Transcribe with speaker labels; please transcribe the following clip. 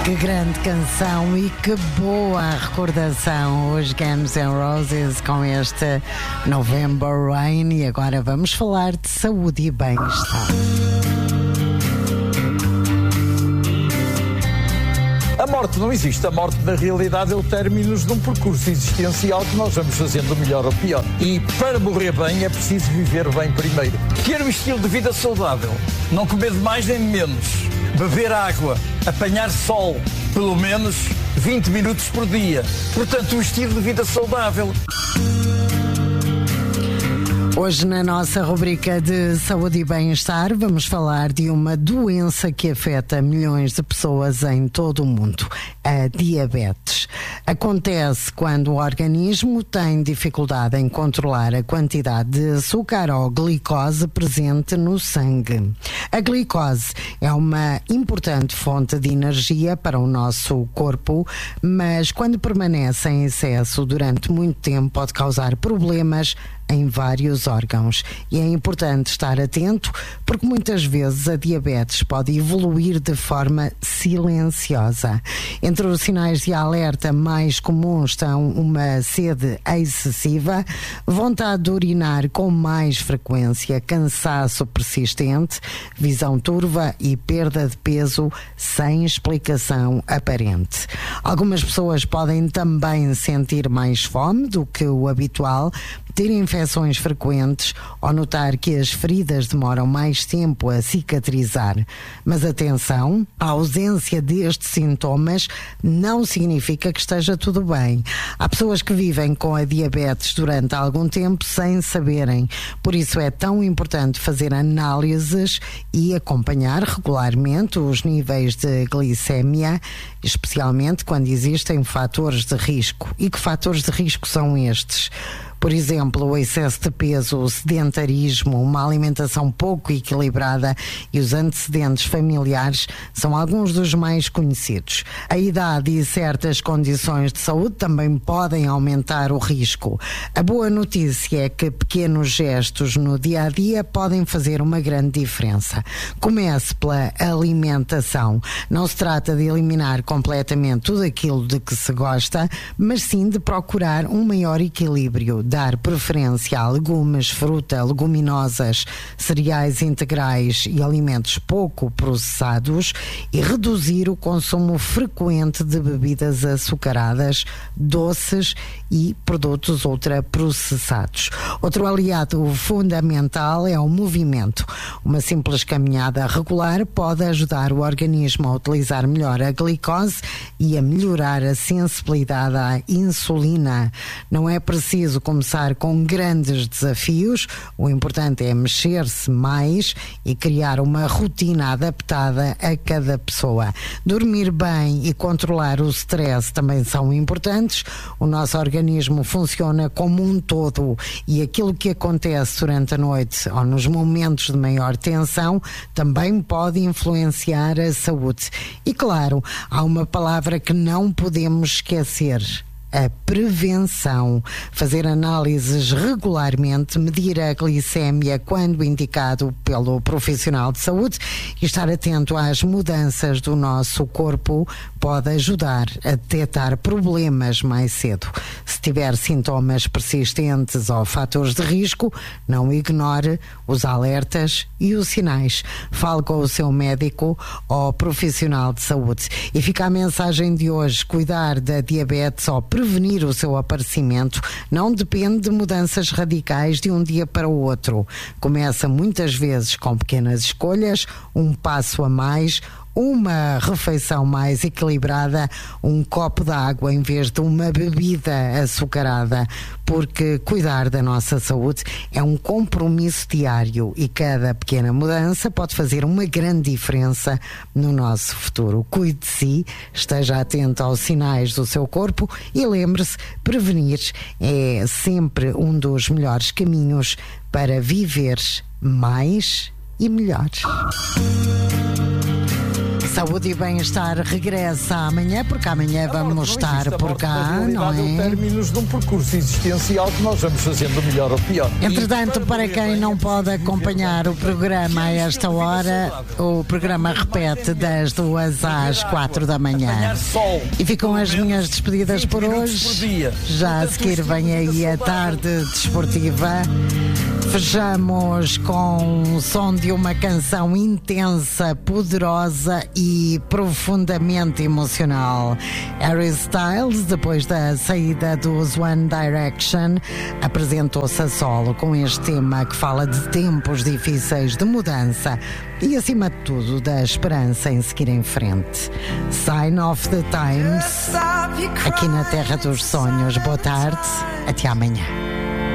Speaker 1: Que grande canção e que boa recordação, os Guns N' Roses com este November Rain. E agora vamos falar de saúde e bem-estar.
Speaker 2: A morte não existe. A morte, na realidade, é o término de um percurso existencial que nós vamos fazendo melhor ou pior. E para morrer bem é preciso viver bem primeiro. Ter um estilo de vida saudável. Não comer de mais nem de menos. Beber água. Apanhar sol. Pelo menos 20 minutos por dia. Portanto, um estilo de vida saudável.
Speaker 1: Hoje, na nossa rubrica de saúde e bem-estar, vamos falar de uma doença que afeta milhões de pessoas em todo o mundo, a diabetes. Acontece quando o organismo tem dificuldade em controlar a quantidade de açúcar ou glicose presente no sangue. A glicose é uma importante fonte de energia para o nosso corpo, mas quando permanece em excesso durante muito tempo pode causar problemas em vários órgãos. E é importante estar atento porque muitas vezes a diabetes pode evoluir de forma silenciosa. Entre os sinais de alerta mais comuns estão uma sede excessiva, vontade de urinar com mais frequência, cansaço persistente, visão turva e perda de peso sem explicação aparente. Algumas pessoas podem também sentir mais fome do que o habitual, ter infecções frequentes ou notar que as feridas demoram mais tempo a cicatrizar. Mas atenção, a ausência destes sintomas não significa que esteja tudo bem. Há pessoas que vivem com a diabetes durante algum tempo sem saberem. Por isso é tão importante fazer análises e acompanhar regularmente os níveis de glicemia, especialmente quando existem fatores de risco. E que fatores de risco são estes? Por exemplo, o excesso de peso, o sedentarismo, uma alimentação pouco equilibrada e os antecedentes familiares são alguns dos mais conhecidos. A idade e certas condições de saúde também podem aumentar o risco. A boa notícia é que pequenos gestos no dia-a-dia podem fazer uma grande diferença. Comece pela alimentação. Não se trata de eliminar completamente tudo aquilo de que se gosta, mas sim de procurar um maior equilíbrio. Dar preferência a legumes, fruta, leguminosas, cereais integrais e alimentos pouco processados e reduzir o consumo frequente de bebidas açucaradas, doces e produtos ultraprocessados. Outro aliado fundamental é o movimento. Uma simples caminhada regular pode ajudar o organismo a utilizar melhor a glicose e a melhorar a sensibilidade à insulina. Não é preciso começar com grandes desafios, o importante é mexer-se mais e criar uma rotina adaptada a cada pessoa. Dormir bem e controlar o stress também são importantes. O nosso organismo funciona como um todo e aquilo que acontece durante a noite ou nos momentos de maior tensão também pode influenciar a saúde. E claro, há uma palavra que não podemos esquecer: a prevenção. Fazer análises regularmente, medir a glicémia quando indicado pelo profissional de saúde e estar atento às mudanças do nosso corpo pode ajudar a detectar problemas mais cedo. Se tiver sintomas persistentes ou fatores de risco, não ignore os alertas e os sinais. Fale com o seu médico ou profissional de saúde. E fica a mensagem de hoje: cuidar da diabetes ou prevenir o seu aparecimento não depende de mudanças radicais de um dia para o outro. Começa muitas vezes com pequenas escolhas, um passo a mais, uma refeição mais equilibrada, um copo de água em vez de uma bebida açucarada, porque cuidar da nossa saúde é um compromisso diário e cada pequena mudança pode fazer uma grande diferença no nosso futuro. Cuide de si, esteja atento aos sinais do seu corpo e lembre-se, prevenir é sempre um dos melhores caminhos para viver mais e melhor. Saúde e Bem-Estar regressa amanhã, porque amanhã vamos estar por cá, não é?
Speaker 2: É o término de um percurso existencial que nós vamos fazendo melhor ou pior.
Speaker 1: Entretanto, para quem não pode acompanhar o programa a esta hora, o programa repete das 2 às 4 da manhã. E ficam as minhas despedidas por hoje. Já a seguir vem aí a tarde desportiva. Fechamos com o som de uma canção intensa, poderosa e profundamente emocional. Harry Styles, depois da saída dos One Direction, apresentou-se a solo com este tema que fala de tempos difíceis, de mudança e, acima de tudo, da esperança em seguir em frente. Sign of the Times, aqui na Terra dos Sonhos. Boa tarde, até amanhã.